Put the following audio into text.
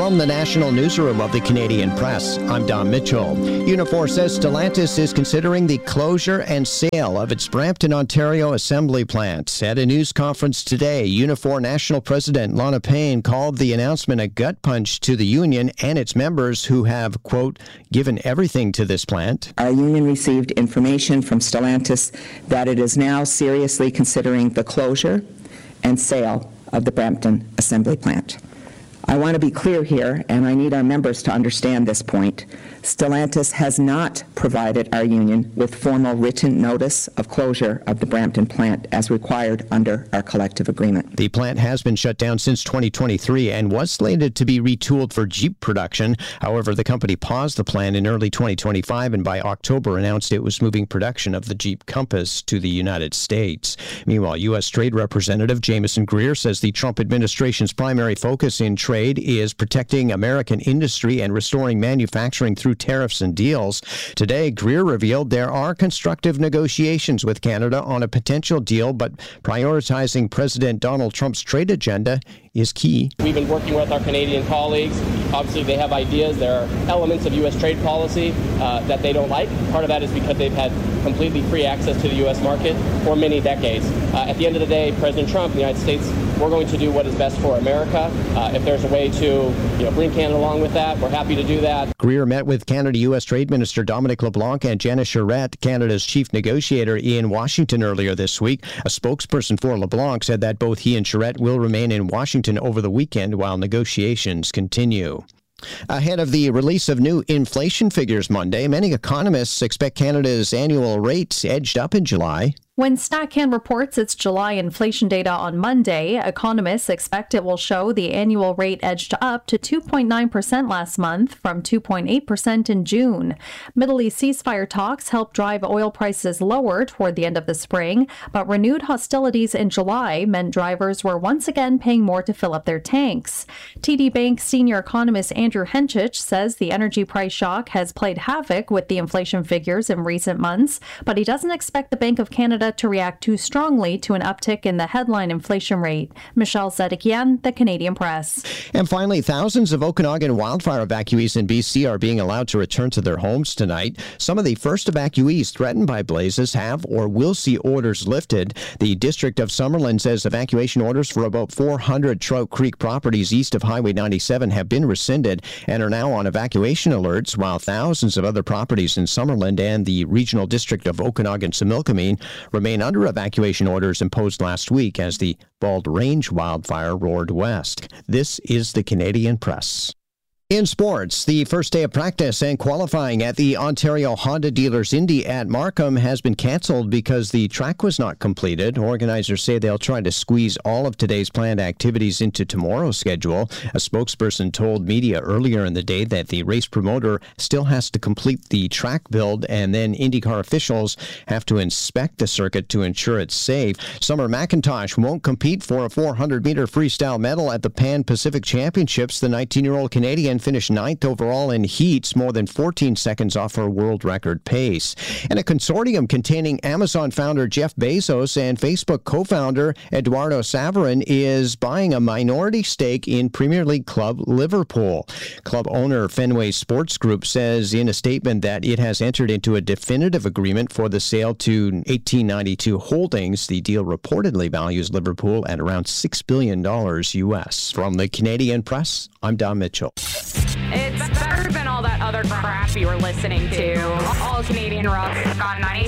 From the National Newsroom of the Canadian Press, I'm Don Mitchell. Unifor says Stellantis is considering the closure and sale of its Brampton, Ontario assembly plant. At a news conference today, Unifor National President Lana Payne called the announcement a gut punch to the union and its members who have, quote, given everything to this plant. Our union received information from Stellantis that it is now seriously considering the closure and sale of the Brampton assembly plant. I want to be clear here, and I need our members to understand this point. Stellantis has not provided our union with formal written notice of closure of the Brampton plant as required under our collective agreement. The plant has been shut down since 2023 and was slated to be retooled for Jeep production. However, the company paused the plan in early 2025 and by October announced it was moving production of the Jeep Compass to the United States. Meanwhile, U.S. Trade Representative Jameson Greer says the Trump administration's primary focus in trade is protecting American industry and restoring manufacturing through tariffs and deals. Today, Greer revealed there are constructive negotiations with Canada on a potential deal, but prioritizing President Donald Trump's trade agenda is key. We've been working with our Canadian colleagues. Obviously, they have ideas. There are elements of U.S. trade policy that they don't like. Part of that is because they've had completely free access to the U.S. market for many decades. At the end of the day, President Trump, the United States, we're going to do what is best for America. If there's a way to bring Canada along with that, we're happy to do that. Greer met with Canada-U.S. Trade Minister Dominic LeBlanc and Janice Charette, Canada's chief negotiator, in Washington earlier this week. A spokesperson for LeBlanc said that both he and Charette will remain in Washington over the weekend while negotiations continue. Ahead of the release of new inflation figures Monday, many economists expect Canada's annual rates edged up in July. When StatCan reports its July inflation data on Monday, economists expect it will show the annual rate edged up to 2.9% last month from 2.8% in June. Middle East ceasefire talks helped drive oil prices lower toward the end of the spring, but renewed hostilities in July meant drivers were once again paying more to fill up their tanks. TD Bank senior economist Andrew Henchich says the energy price shock has played havoc with the inflation figures in recent months, but he doesn't expect the Bank of Canada to react too strongly to an uptick in the headline inflation rate. Michelle Zedekian, The Canadian Press. And finally, thousands of Okanagan wildfire evacuees in BC are being allowed to return to their homes tonight. Some of the first evacuees threatened by blazes have or will see orders lifted. The District of Summerland says evacuation orders for about 400 Trout Creek properties east of Highway 97 have been rescinded and are now on evacuation alerts, while thousands of other properties in Summerland and the Regional District of Okanagan-Similkameen remain under evacuation orders imposed last week as the Bald Range wildfire roared west. This is the Canadian Press. In sports, the first day of practice and qualifying at the Ontario Honda Dealers Indy at Markham has been canceled because the track was not completed. Organizers say they'll try to squeeze all of today's planned activities into tomorrow's schedule. A spokesperson told media earlier in the day that the race promoter still has to complete the track build, and then IndyCar officials have to inspect the circuit to ensure it's safe. Summer McIntosh won't compete for a 400-meter freestyle medal at the Pan Pacific Championships. The 19-year-old Canadian finished 9th overall in heats, more than 14 seconds off her world record pace. And a consortium containing Amazon founder Jeff Bezos and Facebook co-founder Eduardo Saverin is buying a minority stake in Premier League club Liverpool. Club owner Fenway Sports Group says in a statement that it has entered into a definitive agreement for the sale to 1892 Holdings. The deal reportedly values Liverpool at around $6 billion U.S. From the Canadian Press, I'm Don Mitchell. It's better than all that other crap you were listening to. All Canadian Rock on 96.9